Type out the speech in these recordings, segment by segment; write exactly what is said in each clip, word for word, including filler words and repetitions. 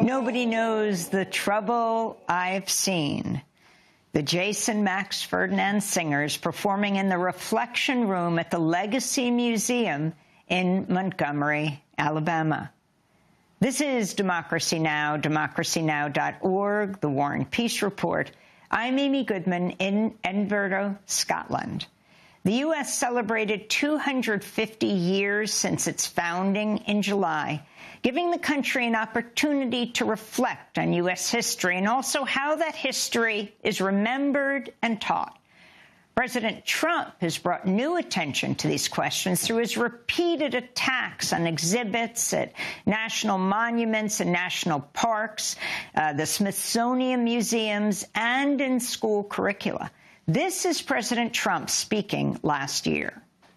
Nobody knows the trouble I've seen. The Jason Max Ferdinand Singers performing in the Reflection Room at the Legacy Museum in Montgomery, Alabama. This is Democracy Now!, democracy now dot org, the War and Peace Report. I'm Amy Goodman in Edinburgh, Scotland. The U S celebrated two hundred fifty years since its founding in July, giving the country an opportunity to reflect on U S history and also how that history is remembered and taught. President Trump has brought new attention to these questions through his repeated attacks on exhibits at national monuments and national parks, uh, the Smithsonian museums, and in school curricula. This is President Trump speaking last year.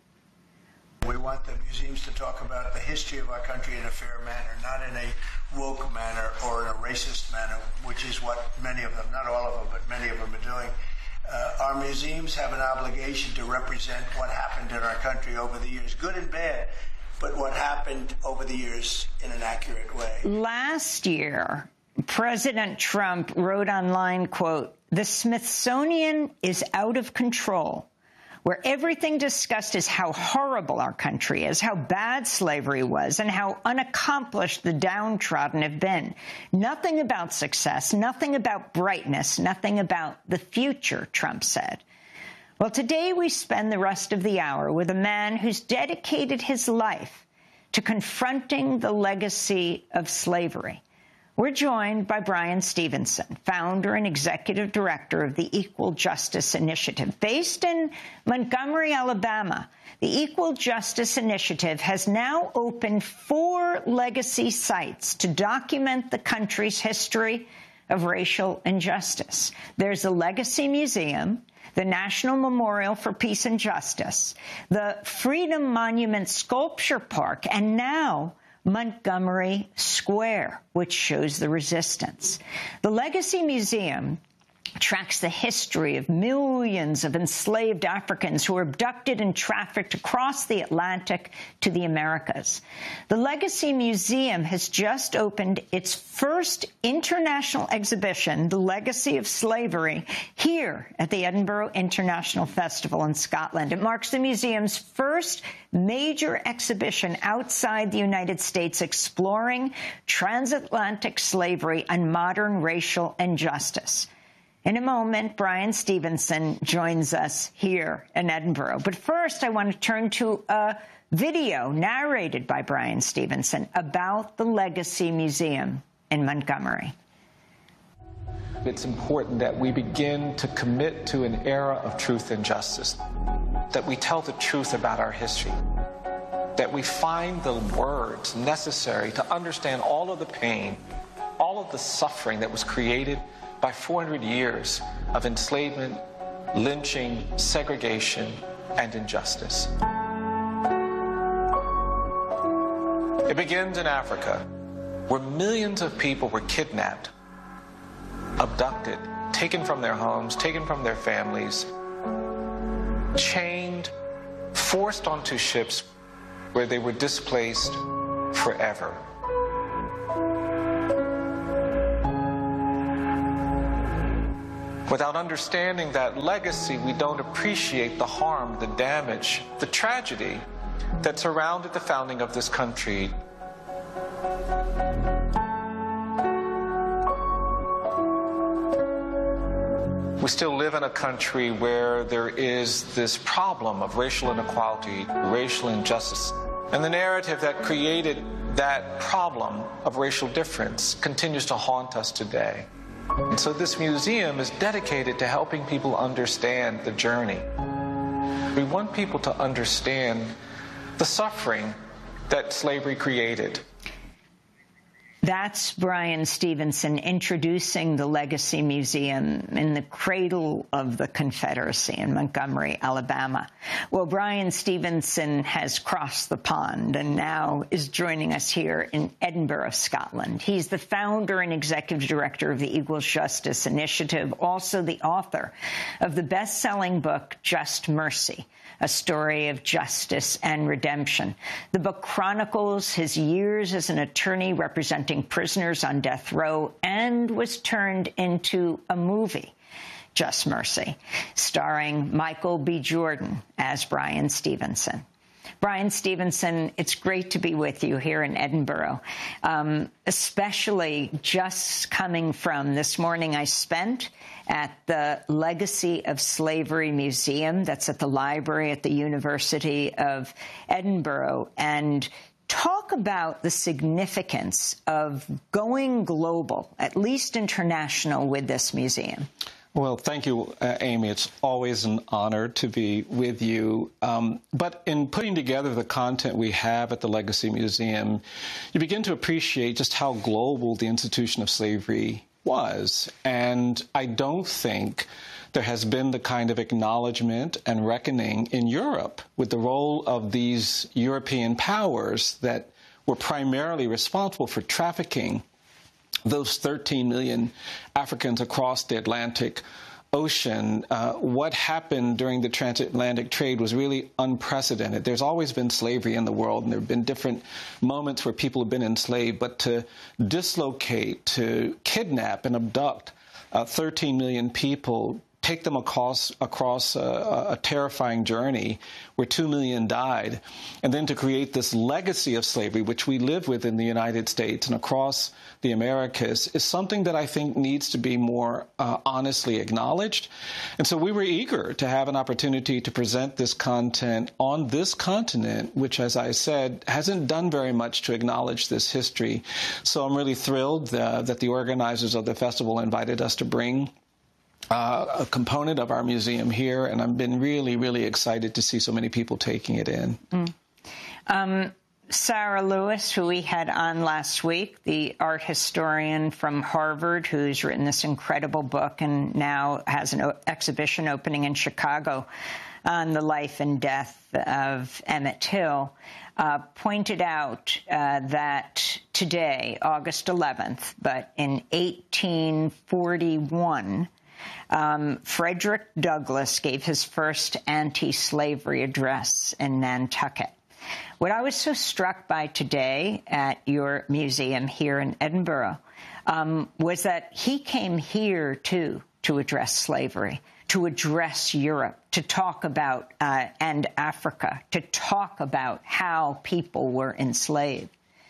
We want the museums to talk about the history of our country in a fair manner, not in a woke manner or in a racist manner, which is what many of them, not all of them, but many of them are doing. Uh, our museums have an obligation to represent what happened in our country over the years, good and bad, but what happened over the years in an accurate way. Last year, President Trump wrote online, quote, "The Smithsonian is out of control, where everything discussed is how horrible our country is, how bad slavery was, and how unaccomplished the downtrodden have been. Nothing about success, nothing about brightness, nothing about the future," Trump said. Well, today we spend the rest of the hour with a man who's dedicated his life to confronting the legacy of slavery. We're joined by Bryan Stevenson, founder and executive director of the Equal Justice Initiative. Based in Montgomery, Alabama, the Equal Justice Initiative has now opened four legacy sites to document the country's history of racial injustice. There's the Legacy Museum, the National Memorial for Peace and Justice, the Freedom Monument Sculpture Park, and now Montgomery Square, which shows the resistance. The Legacy Museum tracks the history of millions of enslaved Africans who were abducted and trafficked across the Atlantic to the Americas. The Legacy Museum has just opened its first international exhibition, The Legacy of Slavery, here at the Edinburgh International Festival in Scotland. It marks the museum's first major exhibition outside the United States exploring transatlantic slavery and modern racial injustice. In a moment, Bryan Stevenson joins us here in Edinburgh. But first, I want to turn to a video narrated by Bryan Stevenson about the Legacy Museum in Montgomery. It's important that we begin to commit to an era of truth and justice, that we tell the truth about our history, that we find the words necessary to understand all of the pain, all of the suffering that was created by four hundred years of enslavement, lynching, segregation, and injustice. It begins in Africa, where millions of people were kidnapped, abducted, taken from their homes, taken from their families, chained, forced onto ships where they were displaced forever. Without understanding that legacy, we don't appreciate the harm, the damage, the tragedy that surrounded the founding of this country. We still live in a country where there is this problem of racial inequality, racial injustice, and the narrative that created that problem of racial difference continues to haunt us today. And so this museum is dedicated to helping people understand the journey. We want people to understand the suffering that slavery created. That's Bryan Stevenson introducing the Legacy Museum in the cradle of the Confederacy in Montgomery, Alabama. Well, Bryan Stevenson has crossed the pond and now is joining us here in Edinburgh, Scotland. He's the founder and executive director of the Equal Justice Initiative, also the author of the best-selling book, Just Mercy, a story of justice and redemption. The book chronicles his years as an attorney representing representing prisoners on death row and was turned into a movie, Just Mercy, starring Michael B. Jordan as Bryan Stevenson. Bryan Stevenson, it's great to be with you here in Edinburgh, um, especially just coming from this morning I spent at the Legacy of Slavery Museum that's at the library at the University of Edinburgh, and talk about the significance of going global, at least international, with this museum. Well, thank you, uh, Amy. It's always an honor to be with you. Um, but in putting together the content we have at the Legacy Museum, you begin to appreciate just how global the institution of slavery was. And I don't think there has been the kind of acknowledgement and reckoning in Europe with the role of these European powers that were primarily responsible for trafficking those thirteen million Africans across the Atlantic Ocean. Uh, what happened during the transatlantic trade was really unprecedented. There's always been slavery in the world, and there have been different moments where people have been enslaved, but to dislocate, to kidnap and abduct uh, thirteen million people, take them across, across a, a terrifying journey where two million died, and then to create this legacy of slavery, which we live with in the United States and across the Americas, is something that I think needs to be more uh, honestly acknowledged. And so we were eager to have an opportunity to present this content on this continent, which, as I said, hasn't done very much to acknowledge this history. So I'm really thrilled uh, that the organizers of the festival invited us to bring Uh, a component of our museum here, and I've been really, really excited to see so many people taking it in. Mm. Um, Sarah Lewis, who we had on last week, the art historian from Harvard, who's written this incredible book and now has an exhibition opening in Chicago on the life and death of Emmett Till, uh, pointed out uh, that today, August eleventh, but in eighteen forty-one, Um, Frederick Douglass gave his first anti-slavery address in Nantucket. What I was so struck by today at your museum here in Edinburgh um, was that he came here, too, to address slavery, to address Europe, to talk about, uh, and Africa, to talk about how people were enslaved.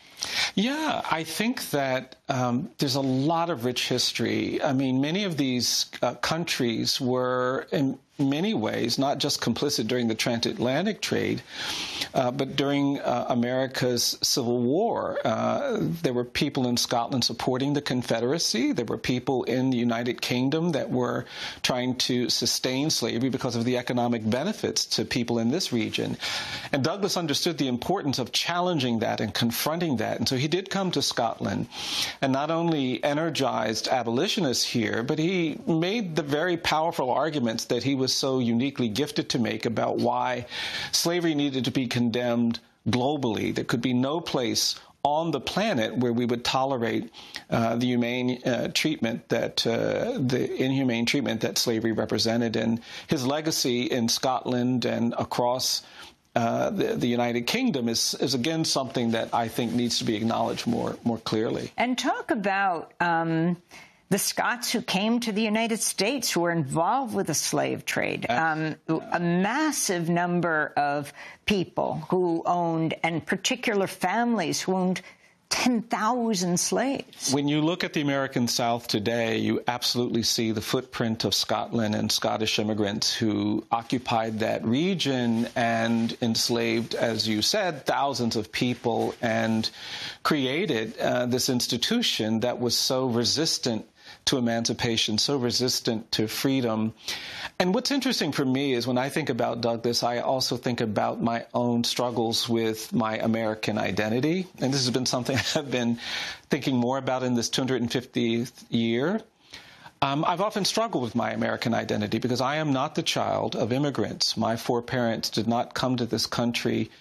Yeah, I think that um, there's a lot of rich history. I mean, many of these uh, countries were, in many ways, not just complicit during the transatlantic trade, uh, but during uh, America's Civil War. Uh, there were people in Scotland supporting the Confederacy. There were people in the United Kingdom that were trying to sustain slavery because of the economic benefits to people in this region. And Douglass understood the importance of challenging that and confronting that. And so he did come to Scotland and not only energized abolitionists here, but he made the very powerful arguments that he was so uniquely gifted to make about why slavery needed to be condemned globally. There could be no place on the planet where we would tolerate uh, the humane uh, treatment that, uh, the inhumane treatment that slavery represented. And his legacy in Scotland and across Uh, the, the United Kingdom is, is, again, something that I think needs to be acknowledged more, more clearly. And talk about um, the Scots who came to the United States who were involved with the slave trade. Um, a massive number of people who owned, and particular families who owned ten thousand slaves. When you look at the American South today, you absolutely see the footprint of Scotland and Scottish immigrants who occupied that region and enslaved, as you said, thousands of people and created uh, this institution that was so resistant to emancipation, so resistant to freedom. And what's interesting for me is when I think about Douglass, I also think about my own struggles with my American identity. And this has been something I've been thinking more about in this two hundred fiftieth year. Um, I've often struggled with my American identity because I am not the child of immigrants. My four parents did not come to this country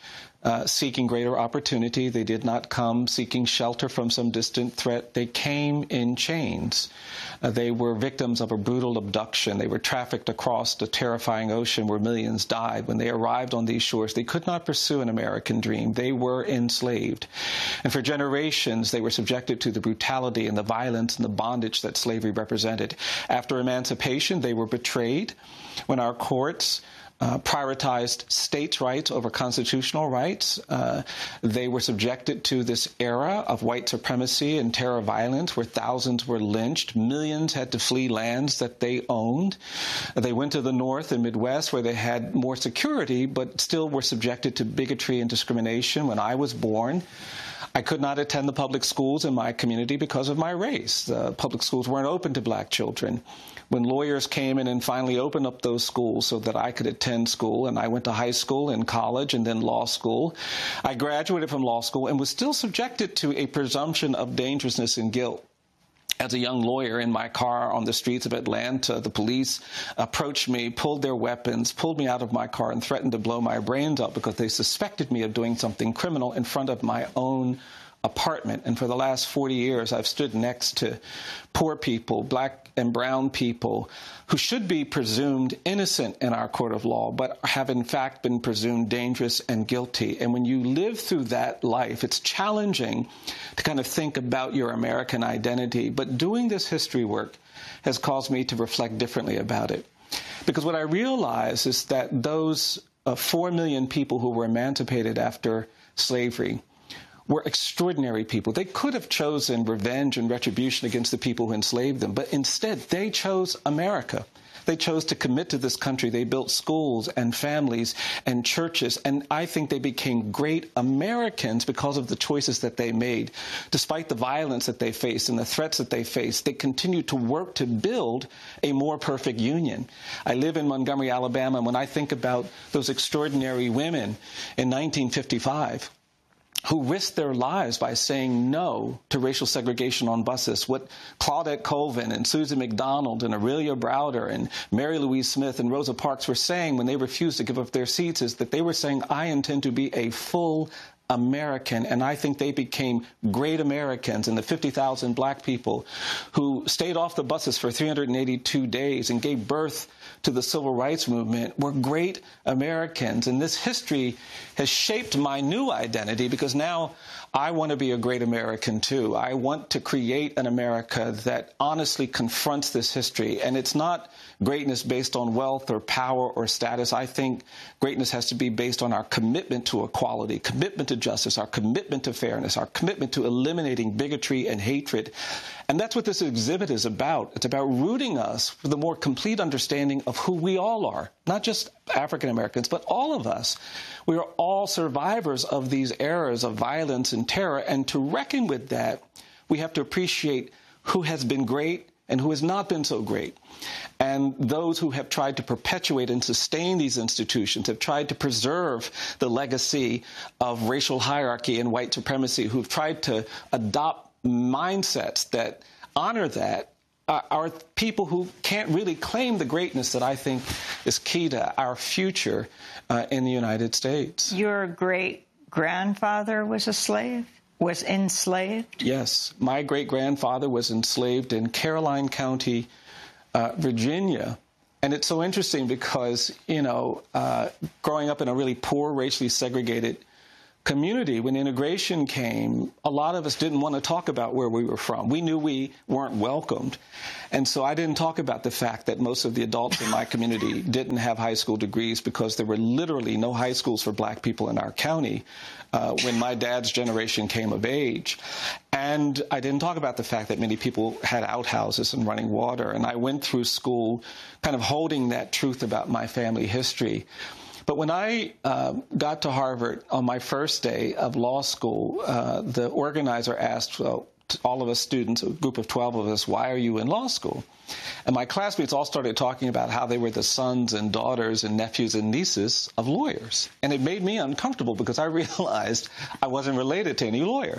uh, seeking greater opportunity. They did not come seeking shelter from some distant threat. They came in chains. Uh, they were victims of a brutal abduction. They were trafficked across the terrifying ocean where millions died. When they arrived on these shores, they could not pursue an American dream. They were enslaved. And for generations, they were subjected to the brutality and the violence and the bondage that slavery represented. After emancipation, they were betrayed when our courts Uh, prioritized states' rights over constitutional rights. Uh, they were subjected to this era of white supremacy and terror violence where thousands were lynched. Millions had to flee lands that they owned. They went to the North and Midwest where they had more security, but still were subjected to bigotry and discrimination. When I was born, I could not attend the public schools in my community because of my race. The public schools weren't open to black children. When lawyers came in and finally opened up those schools so that I could attend school, and I went to high school and college and then law school, I graduated from law school and was still subjected to a presumption of dangerousness and guilt. As a young lawyer in my car on the streets of Atlanta, the police approached me, pulled their weapons, pulled me out of my car, and threatened to blow my brains out because they suspected me of doing something criminal in front of my own apartment. And for the last forty years, I've stood next to poor people, black and brown people, who should be presumed innocent in our court of law, but have in fact been presumed dangerous and guilty. And when you live through that life, it's challenging to kind of think about your American identity. But doing this history work has caused me to reflect differently about it. Because what I realize is that those uh, four million people who were emancipated after slavery were extraordinary people. They could have chosen revenge and retribution against the people who enslaved them, but instead they chose America. They chose to commit to this country. They built schools and families and churches, and I think they became great Americans because of the choices that they made. Despite the violence that they faced and the threats that they faced, they continued to work to build a more perfect union. I live in Montgomery, Alabama, and when I think about those extraordinary women in nineteen fifty-five, who risked their lives by saying no to racial segregation on buses. What Claudette Colvin and Susan McDonald and Aurelia Browder and Mary Louise Smith and Rosa Parks were saying when they refused to give up their seats is that they were saying, I intend to be a full American. And I think they became great Americans. And the fifty thousand black people who stayed off the buses for three hundred eighty-two days and gave birth to the civil rights movement were great Americans. And this history has shaped my new identity because now I want to be a great American, too. I want to create an America that honestly confronts this history. And it's not greatness based on wealth or power or status. I think greatness has to be based on our commitment to equality, commitment to justice, our commitment to fairness, our commitment to eliminating bigotry and hatred. And that's what this exhibit is about. It's about rooting us for the more complete understanding of who we all are, not just African Americans, but all of us. We are all survivors of these eras of violence and terror. And to reckon with that, we have to appreciate who has been great and who has not been so great. And those who have tried to perpetuate and sustain these institutions, have tried to preserve the legacy of racial hierarchy and white supremacy, who've tried to adopt mindsets that honor that, uh, are people who can't really claim the greatness that I think is key to our future uh, in the United States. Your great-grandfather was a slave? Was enslaved? Yes. My great-grandfather was enslaved in Caroline County, uh, Virginia. And it's so interesting because, you know, uh, growing up in a really poor, racially segregated community, when integration came, a lot of us didn't want to talk about where we were from. We knew we weren't welcomed. And so I didn't talk about the fact that most of the adults in my community didn't have high school degrees because there were literally no high schools for black people in our county uh, when my dad's generation came of age. And I didn't talk about the fact that many people had outhouses and running water. And I went through school kind of holding that truth about my family history. But when I uh, got to Harvard on my first day of law school, uh, the organizer asked well, all of us students, a group of twelve of us, why are you in law school? And my classmates all started talking about how they were the sons and daughters and nephews and nieces of lawyers. And it made me uncomfortable because I realized I wasn't related to any lawyer.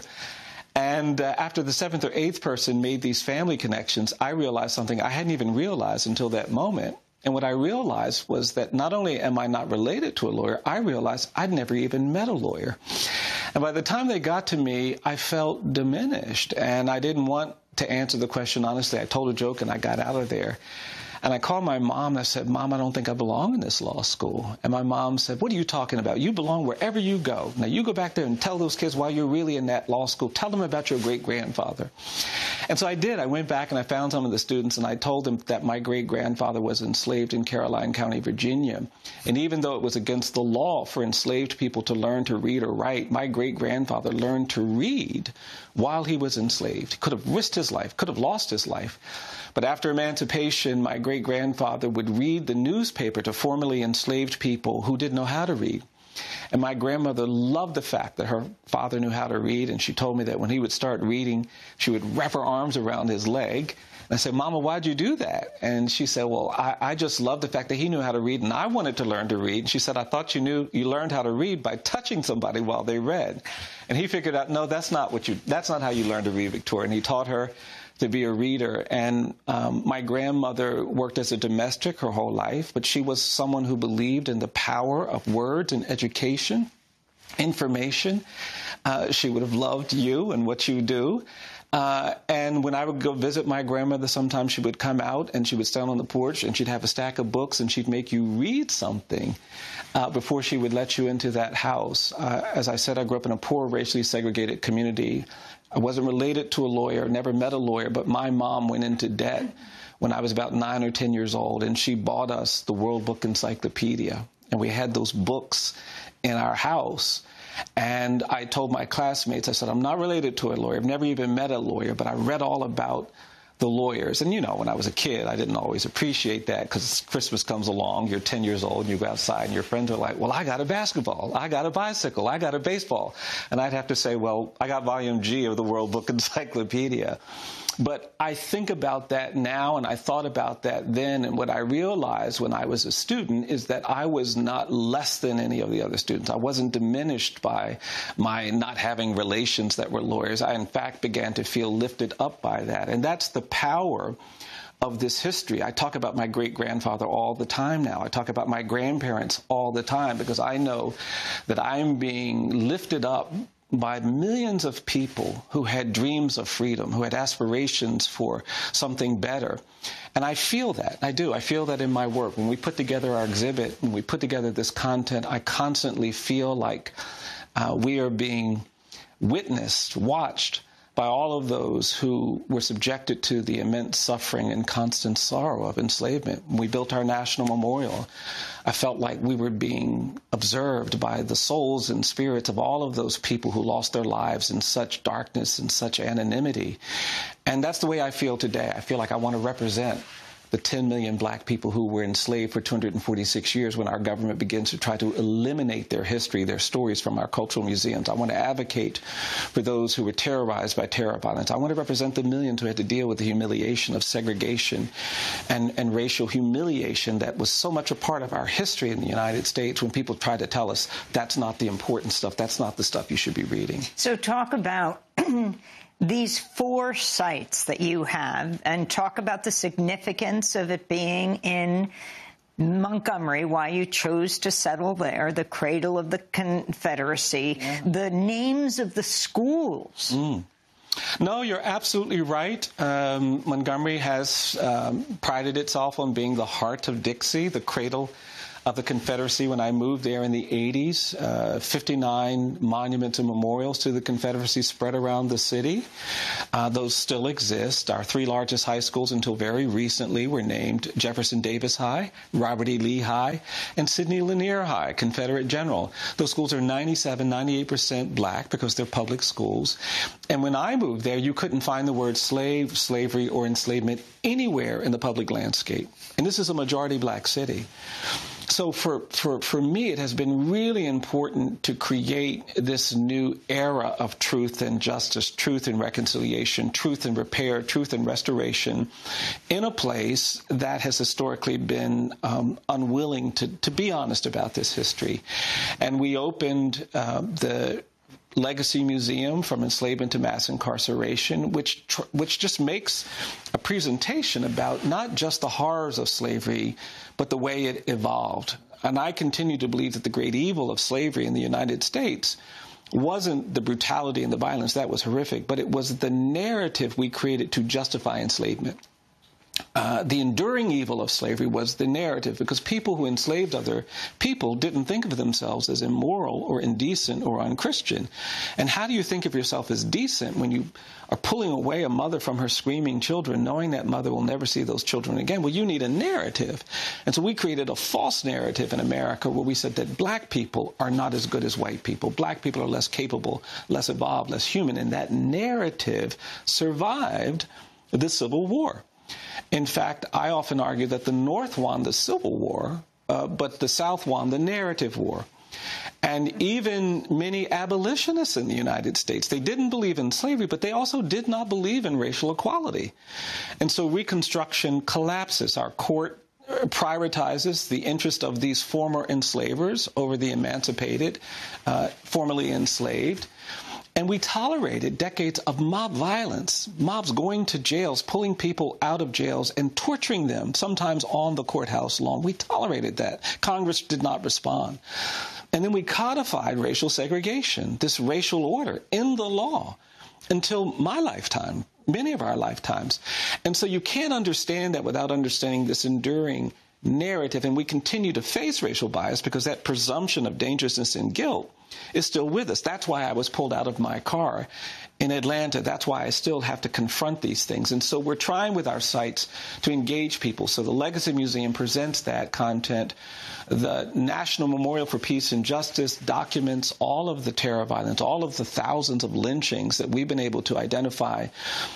And uh, after the seventh or eighth person made these family connections, I realized something I hadn't even realized until that moment. And what I realized was that not only am I not related to a lawyer, I realized I'd never even met a lawyer. And by the time they got to me, I felt diminished, and I didn't want to answer the question honestly. I told a joke and I got out of there. And I called my mom and I said, Mom, I don't think I belong in this law school. And my mom said, what are you talking about? You belong wherever you go. Now, you go back there and tell those kids while you're really in that law school, tell them about your great-grandfather. And so I did. I went back and I found some of the students and I told them that my great-grandfather was enslaved in Caroline County, Virginia. And even though it was against the law for enslaved people to learn to read or write, my great-grandfather learned to read while he was enslaved. He could have risked his life, could have lost his life. But after emancipation, my great-grandfather would read the newspaper to formerly enslaved people who didn't know how to read. And my grandmother loved the fact that her father knew how to read, and she told me that when he would start reading, she would wrap her arms around his leg. And I said, Mama, why'd you do that? And she said, well, I, I just love the fact that he knew how to read, and I wanted to learn to read. And she said, I thought you knew you learned how to read by touching somebody while they read. And he figured out, no, that's not what you, that's not how you learn to read, Victoria. And he taught her to be a reader. And um, my grandmother worked as a domestic her whole life, but she was someone who believed in the power of words and education, information. Uh, she would have loved you and what you do. Uh, and when I would go visit my grandmother, sometimes she would come out and she would stand on the porch and she'd have a stack of books and she'd make you read something uh, before she would let you into that house. Uh, as I said, I grew up in a poor, racially segregated community. I wasn't related to a lawyer, never met a lawyer, but my mom went into debt when I was about nine or ten years old, and she bought us the World Book Encyclopedia. And we had those books in our house. And I told my classmates, I said, I'm not related to a lawyer. I've never even met a lawyer, but I read all about the lawyers. And, you know, when I was a kid, I didn't always appreciate that because Christmas comes along, you're ten years old, and you go outside, and your friends are like, well, I got a basketball, I got a bicycle, I got a baseball. And I'd have to say, well, I got volume G of the World Book Encyclopedia. But I think about that now, and I thought about that then, and what I realized when I was a student is that I was not less than any of the other students. I wasn't diminished by my not having relations that were lawyers. I, in fact, began to feel lifted up by that. And that's the power of this history. I talk about my great-grandfather all the time now. I talk about my grandparents all the time because I know that I'm being lifted up by millions of people who had dreams of freedom, who had aspirations for something better. And I feel that. I do. I feel that in my work. When we put together our exhibit, when we put together this content, I constantly feel like uh, we are being witnessed, watched by all of those who were subjected to the immense suffering and constant sorrow of enslavement. When we built our national memorial, I felt like we were being observed by the souls and spirits of all of those people who lost their lives in such darkness and such anonymity. And that's the way I feel today. I feel like I want to represent the ten million black people who were enslaved for two hundred forty-six years when our government begins to try to eliminate their history, their stories from our cultural museums. I want to advocate for those who were terrorized by terror violence. I want to represent the millions who had to deal with the humiliation of segregation and, and racial humiliation that was so much a part of our history in the United States when people tried to tell us that's not the important stuff, that's not the stuff you should be reading. So talk about these four sites that you have, and talk about the significance of it being in Montgomery, why you chose to settle there, the cradle of the Confederacy, yeah. The names of the schools. Mm. No, you're absolutely right. Um, Montgomery has um, prided itself on being the heart of Dixie, the cradle of the Confederacy. When I moved there in the eighties, uh, fifty-nine monuments and memorials to the Confederacy spread around the city. Uh, those still exist. Our three largest high schools until very recently were named Jefferson Davis High, Robert E. Lee High, and Sidney Lanier High, Confederate General. Those schools are ninety-seven, ninety-eight percent black because they're public schools. And when I moved there, you couldn't find the word slave, slavery, or enslavement anywhere in the public landscape. And this is a majority black city. So for, for, for me, it has been really important to create this new era of truth and justice, truth and reconciliation, truth and repair, truth and restoration in a place that has historically been um, unwilling to, to be honest about this history. And we opened uh, the legacy museum from enslavement to mass incarceration, which tr- which just makes a presentation about not just the horrors of slavery, but the way it evolved. And I continue to believe that the great evil of slavery in the United States wasn't the brutality and the violence, that was horrific, but it was the narrative we created to justify enslavement. Uh, the enduring evil of slavery was the narrative, because people who enslaved other people didn't think of themselves as immoral or indecent or unchristian. And how do you think of yourself as decent when you are pulling away a mother from her screaming children, knowing that mother will never see those children again? Well, you need a narrative. And so we created a false narrative in America where we said that black people are not as good as white people. Black people are less capable, less evolved, less human. And that narrative survived the Civil War. In fact, I often argue that the North won the Civil War, uh, but the South won the narrative war. And even many abolitionists in the United States, they didn't believe in slavery, but they also did not believe in racial equality. And so Reconstruction collapses. Our court prioritizes the interest of these former enslavers over the emancipated, uh, formerly enslaved. And we tolerated decades of mob violence, mobs going to jails, pulling people out of jails and torturing them, sometimes on the courthouse lawn. We tolerated that. Congress did not respond. And then we codified racial segregation, this racial order, in the law until my lifetime, many of our lifetimes. And so you can't understand that without understanding this enduring narrative. And we continue to face racial bias because that presumption of dangerousness and guilt is still with us. That's why I was pulled out of my car in Atlanta. That's why I still have to confront these things. And so we're trying with our sites to engage people. So the Legacy Museum presents that content. The National Memorial for Peace and Justice documents all of the terror violence, all of the thousands of lynchings that we've been able to identify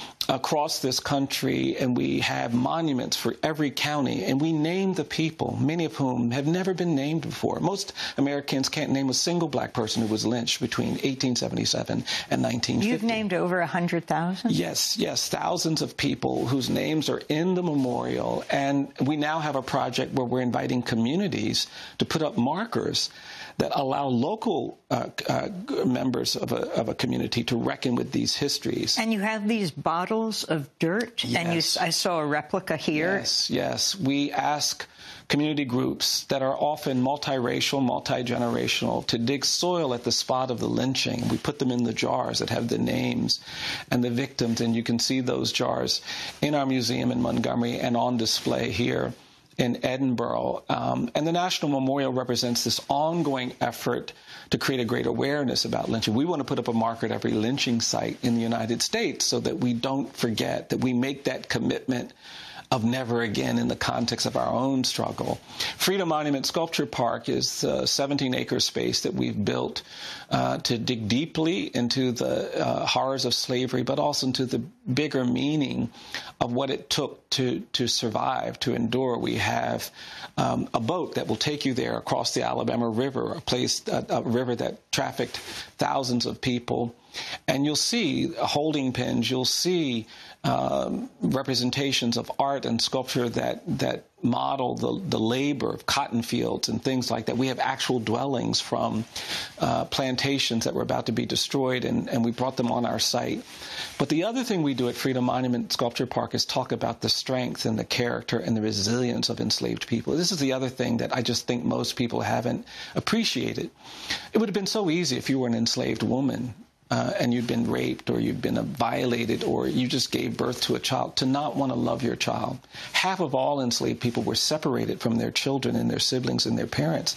across this country, and we have monuments for every county, and we name the people, many of whom have never been named before. Most Americans can't name a single black person who was lynched between eighteen seventy-seven and nineteen fifty. You've named over one hundred thousand? Yes, yes, thousands of people whose names are in the memorial, and we now have a project where we're inviting communities to put up markers that allow local uh, uh, members of a, of a community to reckon with these histories. And you have these bottles of dirt, yes. and you, I saw a replica here. Yes, yes. We ask community groups that are often multiracial, multi-generational to dig soil at the spot of the lynching. We put them in the jars that have the names and the victims, and you can see those jars in our museum in Montgomery and on display here in Edinburgh. Um, and the National Memorial represents this ongoing effort to create a great awareness about lynching. We want to put up a marker at every lynching site in the United States so that we don't forget, that we make that commitment of never again in the context of our own struggle. Freedom Monument Sculpture Park is a seventeen acre space that we've built uh, to dig deeply into the uh, horrors of slavery, but also into the bigger meaning of what it took to, to survive, to endure. We have um, a boat that will take you there across the Alabama River, a place, a, a river that trafficked thousands of people. And you'll see holding pens, you'll see um, representations of art and sculpture that, that model the, the labor of cotton fields and things like that. We have actual dwellings from uh, plantations that were about to be destroyed, and, and we brought them on our site. But the other thing we do at Freedom Monument Sculpture Park is talk about the strength and the character and the resilience of enslaved people. This is the other thing that I just think most people haven't appreciated. It would have been so easy if you were an enslaved woman Uh, and you'd been raped or you'd been uh, violated or you just gave birth to a child, to not want to love your child. Half of all enslaved people were separated from their children and their siblings and their parents.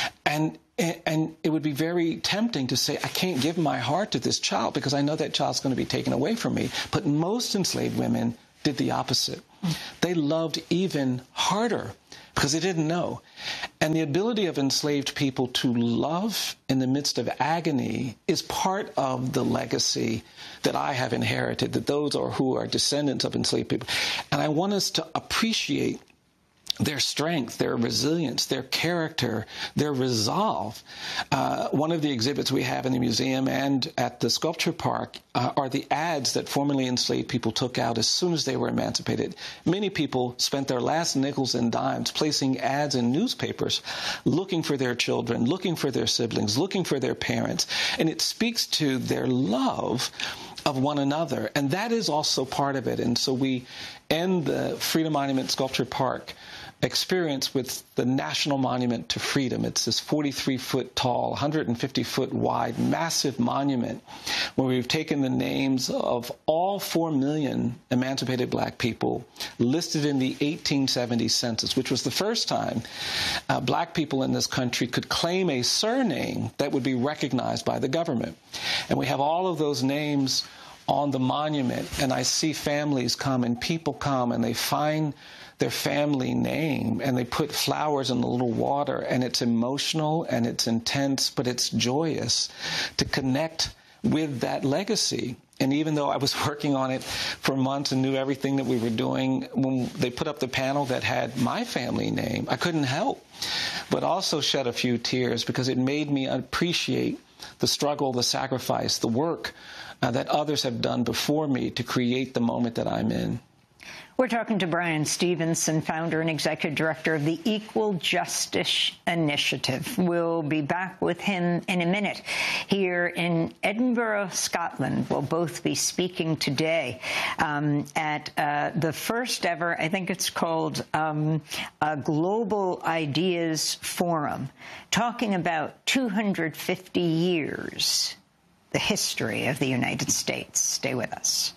And and it would be very tempting to say, I can't give my heart to this child because I know that child's going to be taken away from me. But most enslaved women did the opposite. They loved even harder because they didn't know. And the ability of enslaved people to love in the midst of agony is part of the legacy that I have inherited, that those are who are descendants of enslaved people. And I want us to appreciate their strength, their resilience, their character, their resolve. Uh, one of the exhibits we have in the museum and at the sculpture park uh, are the ads that formerly enslaved people took out as soon as they were emancipated. Many people spent their last nickels and dimes placing ads in newspapers, looking for their children, looking for their siblings, looking for their parents. And it speaks to their love of one another. And that is also part of it. And so we end the Freedom Monument Sculpture Park experience with the National Monument to Freedom. It's this forty-three foot tall, one hundred fifty foot wide, massive monument where we've taken the names of all four million emancipated black people listed in the eighteen seventy census, which was the first time uh, black people in this country could claim a surname that would be recognized by the government. And we have all of those names on the monument, and I see families come and people come and they find their family name and they put flowers in the little water, and it's emotional and it's intense, but it's joyous to connect with that legacy. And even though I was working on it for months and knew everything that we were doing, when they put up the panel that had my family name, I couldn't help but also shed a few tears, because it made me appreciate the struggle, the sacrifice, the work uh, that others have done before me to create the moment that I'm in. We're talking to Bryan Stevenson, founder and executive director of the Equal Justice Initiative. We'll be back with him in a minute. Here in Edinburgh, Scotland, we'll both be speaking today um, at uh, the first ever, I think it's called um, a Global Ideas Forum, talking about two hundred fifty years, the history of the United States. Stay with us.